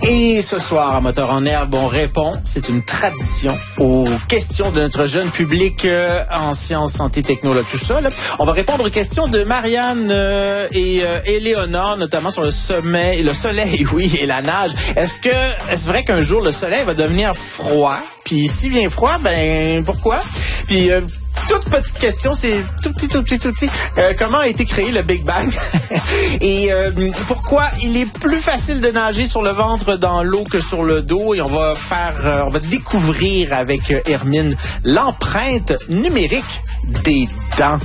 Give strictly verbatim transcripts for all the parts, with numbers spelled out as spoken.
Et ce soir, à Moteur en Herbe, on répond, c'est une tradition, aux questions de notre jeune public euh, en sciences, santé, technologie, tout ça. Là. On va répondre aux questions de Marianne euh, et euh, Éléonore, notamment sur le sommeil, le soleil, oui, et la nage. Est-ce que est-ce vrai qu'un jour, le soleil va devenir froid? Puis s'il vient froid, ben pourquoi? Puis... Euh, toute petite question, c'est tout petit, tout petit, tout petit. Euh, comment a été créé le Big Bang? Et euh, pourquoi il est plus facile de nager sur le ventre dans l'eau que sur le dos? Et on va faire, euh, on va découvrir avec euh, Hermine l'empreinte numérique des dents.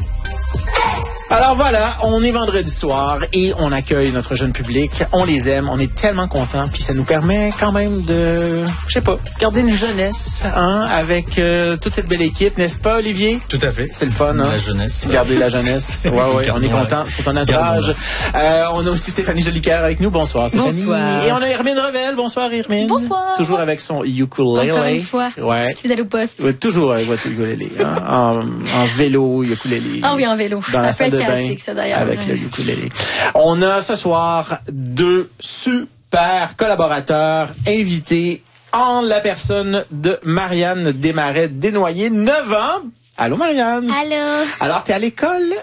Alors voilà, on est vendredi soir et on accueille notre jeune public. On les aime, on est tellement contents, puis ça nous permet quand même de, je sais pas, garder une jeunesse, hein, avec euh, toute cette belle équipe, n'est-ce pas, Olivier? Tout à fait. C'est le fun, hein? La jeunesse. Garder la jeunesse. Ouais, ouais, on est content sur ton entourage. Euh, on a aussi Stéphanie Jolicoeur avec nous. Bonsoir, Stéphanie. Bonsoir. Et on a Hermine Revel. Bonsoir, Hermine. Bonsoir. Toujours avec son ukulélé. Encore une fois. Ouais. Fidèle au poste. Ouais, toujours avec votre ukulélé. Hein? en, en vélo, ukulélé. Ah oui, en vélo. Dans Ça peut être chaotique, ça, d'ailleurs. Avec le ukulélé. On a ce soir deux super collaborateurs invités en la personne de Marianne Desmarais-Desnoyers, neuf ans. Allô, Marianne. Allô. Alors, t'es à l'école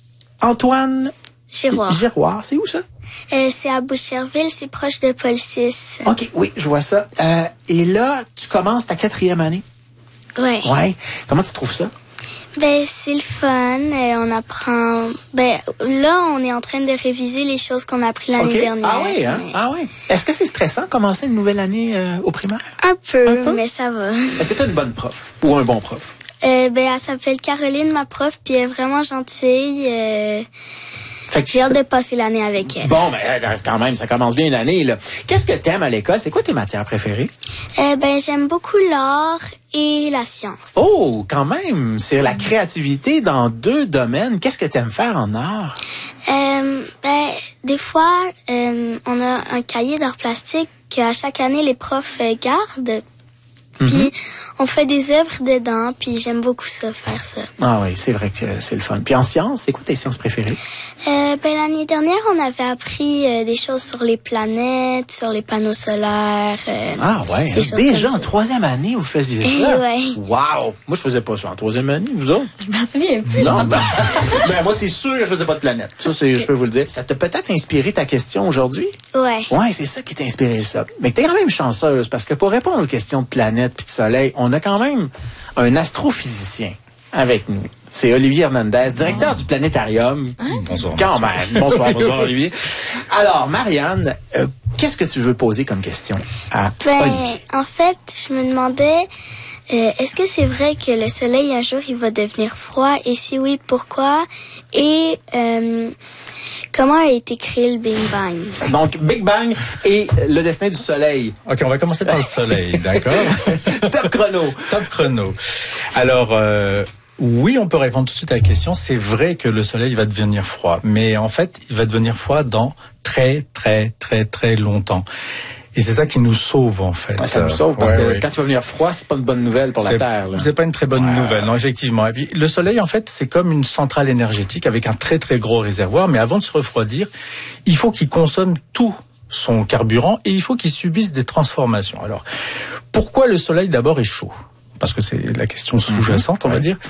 Antoine Giroir. Giroir. C'est où ça? Euh, c'est à Boucherville, c'est proche de Paul six. OK, oui, je vois ça. Euh, et là, tu commences ta quatrième année? Ouais. Ouais. Comment tu trouves ça? Ben, c'est le fun. Euh, on apprend... Ben, là, on est en train de réviser les choses qu'on a appris l'année Okay. dernière. Ah oui, hein? Mais... Ah oui. Est-ce que c'est stressant de commencer une nouvelle année euh, au primaire? Un peu, Un peu? mais ça va. Est-ce que tu as une bonne prof ou un bon prof? Euh, ben, elle s'appelle Caroline, ma prof, puis elle est vraiment gentille. Euh... Fait que J'ai hâte ça... de passer l'année avec elle. Bon, ben, quand même, ça commence bien l'année, là. Qu'est-ce que t'aimes à l'école? C'est quoi tes matières préférées? Euh, ben, j'aime beaucoup l'art et la science. Oh, quand même! C'est la créativité dans deux domaines. Qu'est-ce que t'aimes faire en art? Euh, ben, des fois, euh, on a un cahier d'art plastique qu'à chaque année, les profs euh, gardent. Puis, mm-hmm. on fait des œuvres dedans, puis j'aime beaucoup ça, faire ça. Ah oui, c'est vrai que c'est le fun. Puis en sciences, c'est quoi tes sciences préférées? Euh, ben, l'année dernière, on avait appris euh, des choses sur les planètes, sur les panneaux solaires. Euh, ah ouais, hein? Déjà en troisième année, vous faisiez ça? Ouais. Wow! Moi, je faisais pas ça en troisième année, vous autres? Je m'en souviens plus. Non, ben, ben, moi, c'est sûr que je faisais pas de planète. Ça, c'est, je peux vous le dire. Ça t'a peut-être inspiré ta question aujourd'hui? Ouais. Ouais, c'est ça qui t'a inspiré ça. Mais t'es quand même chanceuse, parce que pour répondre aux questions de planète puis de soleil, on a quand même un astrophysicien avec nous. C'est Olivier Hernandez, directeur ah. du planétarium. Hein? Bonsoir. Quand même. Bonsoir, bonsoir Olivier. Alors, Marianne, euh, qu'est-ce que tu veux poser comme question à ben, Olivier? En fait, je me demandais, euh, est-ce que c'est vrai que le soleil, un jour, il va devenir froid? Et si oui, pourquoi? Et... Euh, comment a été créé le Big Bang? Donc, Big Bang et le destin du soleil. OK, on va commencer par le soleil, d'accord? Top chrono. Top chrono. Alors, euh, oui, on peut répondre tout de suite à la question. C'est vrai que le soleil va devenir froid. Mais en fait, il va devenir froid dans très, très, très, très longtemps. Et c'est ça qui nous sauve, en fait. Ouais, ça nous sauve, parce ouais, que ouais. quand il va venir froid, c'est pas une bonne nouvelle pour c'est, la Terre. Là. C'est pas une très bonne ouais. nouvelle, non, effectivement. Et puis, le soleil, en fait, c'est comme une centrale énergétique avec un très, très gros réservoir. Mais avant de se refroidir, il faut qu'il consomme tout son carburant et il faut qu'il subisse des transformations. Alors, pourquoi le soleil, d'abord, est chaud? Parce que c'est la question sous-jacente, on va ouais. dire.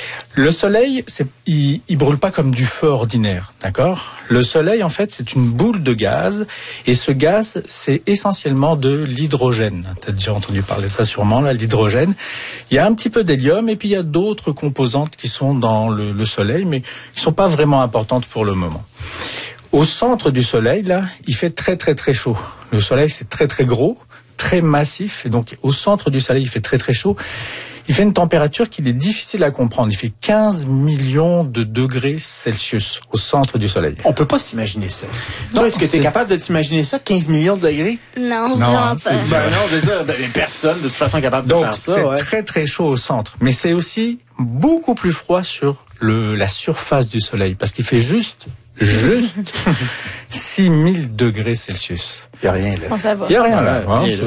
Le soleil, c'est, il, il brûle pas comme du feu ordinaire, d'accord? Le soleil, en fait, c'est une boule de gaz, et ce gaz, c'est essentiellement de l'hydrogène. T'as déjà entendu parler de ça sûrement, là, l'hydrogène. Il y a un petit peu d'hélium, et puis il y a d'autres composantes qui sont dans le, le soleil, mais qui sont pas vraiment importantes pour le moment. Au centre du soleil, là, il fait très très très chaud. Le soleil, c'est très très gros, très massif, et donc au centre du soleil, il fait très très chaud. Il fait une température qu'il est difficile à comprendre. Il fait quinze millions de degrés Celsius au centre du soleil. On peut pas s'imaginer ça. Non, est-ce que tu es capable de t'imaginer ça, quinze millions de degrés? Non, non vraiment c'est pas. Ben non, c'est ça. Ben, personne, de toute façon, est capable de donc, faire ça. Donc, ouais. c'est très, très chaud au centre. Mais c'est aussi beaucoup plus froid sur le, la surface du soleil. Parce qu'il fait juste, juste six mille degrés Celsius. Il n'y a rien, là. Bon, ça va. Il n'y a rien, là. Ouais, Hein, là.